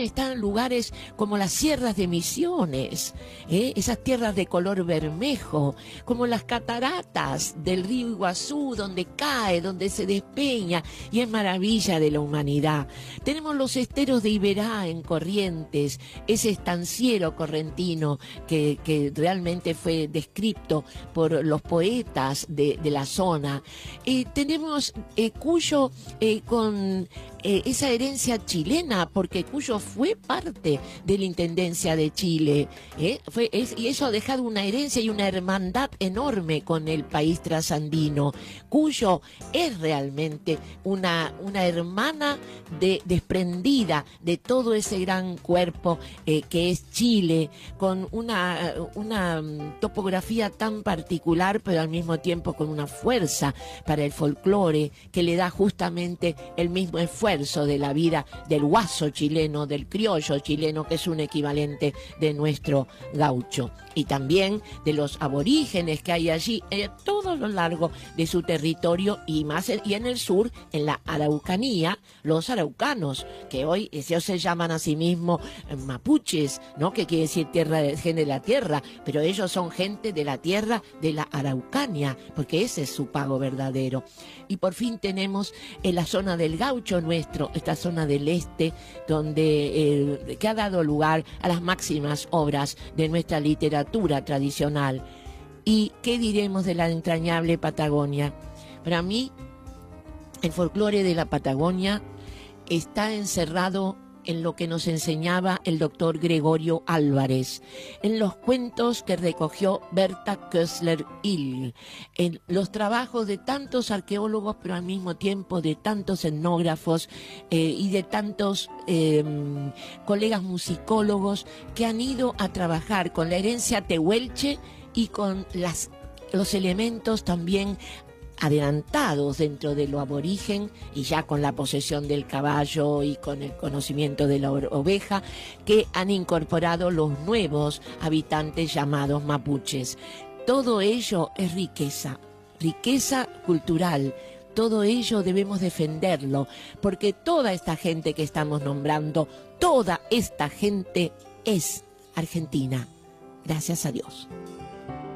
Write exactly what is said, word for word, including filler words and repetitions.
están lugares como las sierras de Misiones, ¿eh? Esas tierras de color bermejo, como las cataratas del río Iguazú, donde cae, donde se despeña y es maravilla de la humanidad. Tenemos los esteros de Iberá en Corrientes, ese estanciero correntino que, que realmente fue descrito por los poetas de, de la zona. Eh, tenemos eh, Cuyo eh, con eh, esa herencia chilena, porque Cuyo fue parte de la Intendencia de Chile, ¿eh? Fue, es, y eso ha dejado una herencia y una hermandad enorme con el país trasandino. Cuyo es realmente una, una hermana de, desprendida de todo ese gran cuerpo eh, que es Chile, con una, una um, topografía tan particular, pero al mismo tiempo con una fuerza para el folclore que le da justamente el mismo esfuerzo de la vida del guaso chileno, del criollo chileno, que es un equivalente de nuestro gaucho, y también de los aborígenes que hay allí eh, todo lo largo de su territorio, y más en, y en el sur, en la Araucanía, los araucanos, que hoy ellos se llaman a sí mismos eh, mapuches, ¿no? Que quiere decir tierra de, gente de la tierra, pero ellos son gente de la tierra de la Araucanía, porque ese es su pago verdadero. Y por fin tenemos en la zona del gaucho nuestro, esta zona del este, donde eh, que ha dado lugar a las máximas obras de nuestra literatura tradicional. ¿Y qué diremos de la entrañable Patagonia? Para mí, el folclore de la Patagonia está encerrado en lo que nos enseñaba el doctor Gregorio Álvarez, en los cuentos que recogió Berta Köstler-Hill, en los trabajos de tantos arqueólogos, pero al mismo tiempo de tantos etnógrafos eh, y de tantos eh, colegas musicólogos que han ido a trabajar con la herencia tehuelche y con las, los elementos también adelantados dentro de lo aborigen, y ya con la posesión del caballo y con el conocimiento de la oveja, que han incorporado los nuevos habitantes llamados mapuches. Todo ello es riqueza, riqueza cultural. Todo ello debemos defenderlo, porque toda esta gente que estamos nombrando, toda esta gente es argentina. Gracias a Dios.